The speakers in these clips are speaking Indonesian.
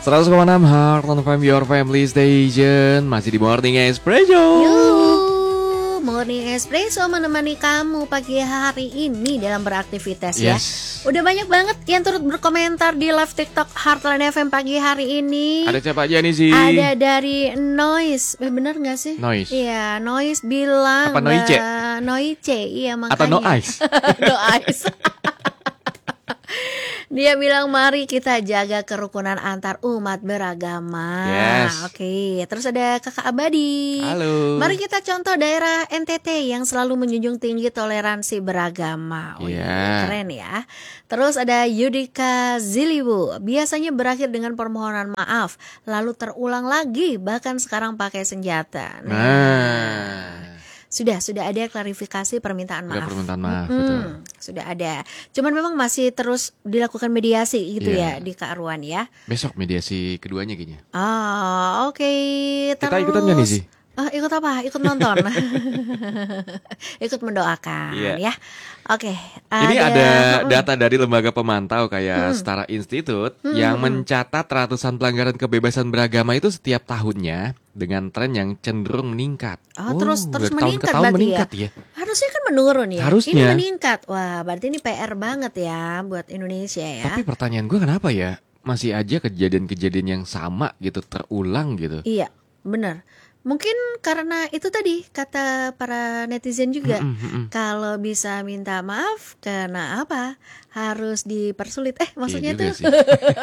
100,6 Heart on FM, your family station. Masih di Morning Espresso. Morning Espresso menemani kamu pagi hari ini dalam beraktivitas ya. Yes. Udah banyak banget yang turut berkomentar di live TikTok Heartline FM pagi hari ini. Ada siapa aja nih sih? Ada dari Noise. Bener gak sih? Noise. Iya, Noise bilang. Apa Noice? Noice, iya makanya. Atau No Ice? No Ice. Dia bilang mari kita jaga kerukunan antar umat beragama. Yes. Oke, terus ada Kakak Abadi. Halo. Mari kita contoh daerah NTT yang selalu menjunjung tinggi toleransi beragama. Iya. Keren ya. Terus ada Yudika Ziliwu. Biasanya berakhir dengan permohonan maaf, lalu terulang lagi bahkan sekarang pakai senjata. Nah. Sudah ada klarifikasi permintaan maaf. Ada permintaan maaf, betul. Sudah ada. Cuman memang masih terus dilakukan mediasi gitu Iya. ya di Kak Arwan ya. Besok mediasi keduanya kayaknya. Oke. Kita ikutan gak nih sih? Ikut apa? Ikut nonton. Ikut mendoakan Iya. ya. Oke. Ini ada data dari lembaga pemantau kayak Setara Institute yang mencatat ratusan pelanggaran kebebasan beragama itu setiap tahunnya dengan tren yang cenderung meningkat. Terus dari tahun meningkat ke tahun berarti meningkat ya. Harusnya kan menurun ya. Harusnya. Ini meningkat. Wah, berarti ini PR banget ya buat Indonesia ya. Tapi pertanyaan gue kenapa ya masih aja kejadian-kejadian yang sama gitu terulang gitu. Iya, benar. Mungkin karena itu tadi kata para netizen juga. Kalau bisa minta maaf karena apa? Harus dipersulit. Maksudnya Iya juga tuh. sih.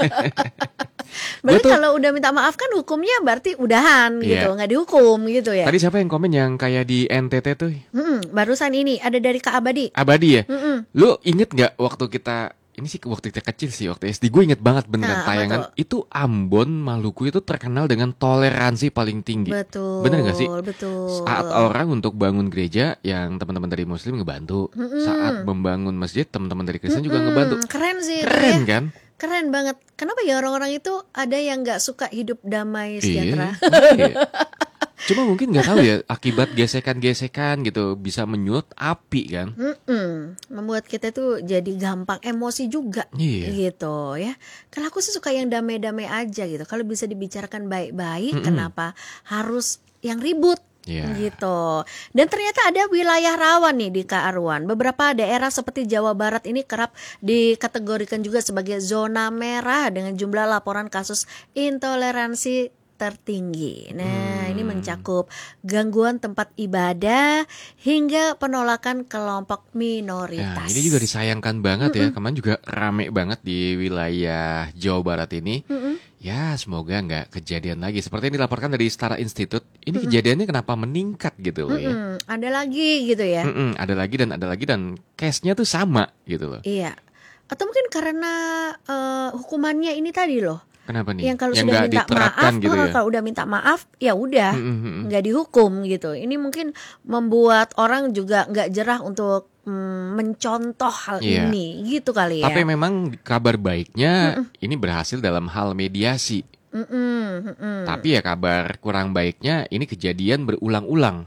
Berarti Gua tuh- kalau udah minta maaf kan hukumnya berarti udahan Iya. gitu, nggak dihukum gitu ya. Tadi siapa yang komen yang kayak di NTT tuh? Barusan ini ada dari Kak Abadi. Abadi ya? Lu inget gak waktu kita, ini sih waktu kita kecil sih, waktu SD gue inget banget beneran Apa tayangan tuh? itu Ambon, Maluku itu terkenal dengan toleransi paling tinggi. Betul. Bener gak sih? Betul. Saat orang untuk bangun gereja yang teman-teman dari Muslim ngebantu, saat membangun masjid teman-teman dari Kristen juga ngebantu. Keren sih. itu Keren ya. kan? Keren banget. Kenapa ya orang-orang itu ada yang nggak suka hidup damai sejahtera? Iya. Cuma mungkin nggak tahu ya akibat gesekan-gesekan gitu bisa menyulut api kan? Membuat kita tuh jadi gampang emosi juga. Iya. Gitu ya. Kalau aku sih suka yang damai-damai aja gitu. Kalau bisa dibicarakan baik-baik, kenapa harus yang ribut? Iya. Gitu. Dan ternyata ada wilayah rawan nih di Kak Arwan. Beberapa daerah seperti Jawa Barat ini kerap dikategorikan juga sebagai zona merah dengan jumlah laporan kasus intoleransi tertinggi. Nah, ini mencakup gangguan tempat ibadah hingga penolakan kelompok Ya, minoritas. ini juga disayangkan banget ya. Kemarin juga rame banget di wilayah Jawa Barat ini. Ya, semoga nggak kejadian lagi. Seperti yang dilaporkan dari Setara Institute, ini kejadiannya kenapa meningkat gitu loh ya. Ada lagi gitu ya. Ada lagi dan case-nya tuh sama gitu loh. Iya. Atau mungkin karena hukumannya ini tadi loh. Kenapa nih? Yang kalau Yang sudah nggak minta diterapkan maaf, gitu ya. kalau udah minta maaf, ya udah nggak dihukum gitu. Ini mungkin membuat orang juga nggak jerah untuk mencontoh hal Iya. ini, gitu kali ya. Tapi memang kabar baiknya ini berhasil dalam hal mediasi. Tapi ya kabar kurang baiknya ini kejadian berulang-ulang.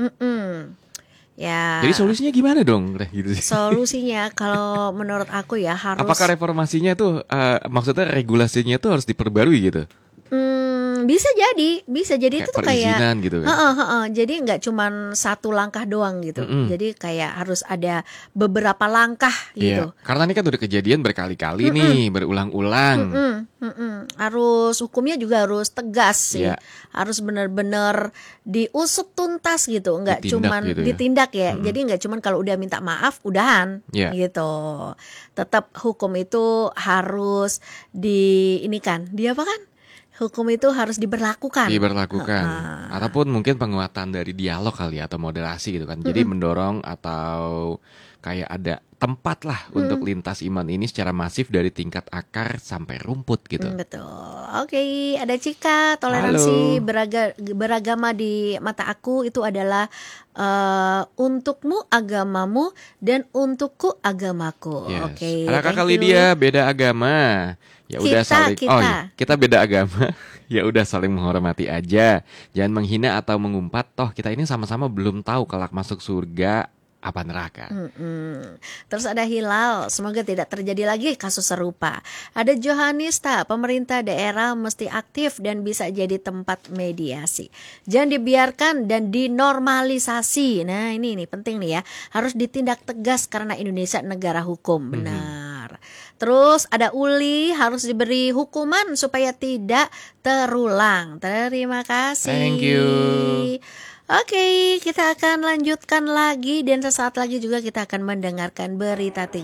Ya. Jadi solusinya gimana dong? Gitu sih. Solusinya kalau menurut aku ya harus. Apakah reformasinya tuh maksudnya regulasinya tuh harus diperbarui gitu? Bisa jadi itu tuh kayak perizinan gitu kan. Jadi nggak cuman satu langkah doang gitu. Jadi kayak harus ada beberapa langkah gitu. Iya. Karena ini kan udah kejadian berkali-kali nih, berulang-ulang. Harus hukumnya juga harus tegas sih. Iya. Harus benar-benar diusut tuntas gitu, nggak Ditindak cuman gitu ya. ditindak ya. Jadi nggak cuman kalau udah minta maaf udahan Iya. gitu. Tetap hukum itu harus di apa kan? Hukum itu harus diberlakukan. Diberlakukan. Ataupun mungkin penguatan dari dialog kali ya, atau moderasi gitu kan. Jadi mendorong atau kayak ada tempat lah untuk lintas iman ini secara masif dari tingkat akar sampai rumput gitu. Betul. Oke, ada Cika. Toleransi beragama di mata aku itu adalah untukmu agamamu dan untukku agamaku. Yes. Oke. Ada Kakak thank you. Lydia beda agama. Ya udah saling. Kita. Oh iya, kita beda agama. Ya udah saling menghormati aja. Jangan menghina atau mengumpat. Toh kita ini sama-sama belum tahu kelak masuk surga apa neraka. Terus ada Hilal, semoga tidak terjadi lagi kasus serupa. Ada Johanista, pemerintah daerah mesti aktif dan bisa jadi tempat mediasi. Jangan dibiarkan dan dinormalisasi. Nah ini penting nih ya, harus ditindak tegas karena Indonesia negara hukum. Benar. Terus ada Uli, harus diberi hukuman supaya tidak terulang. Terima kasih. Thank you. Oke, kita akan lanjutkan lagi dan sesaat lagi juga kita akan mendengarkan berita 3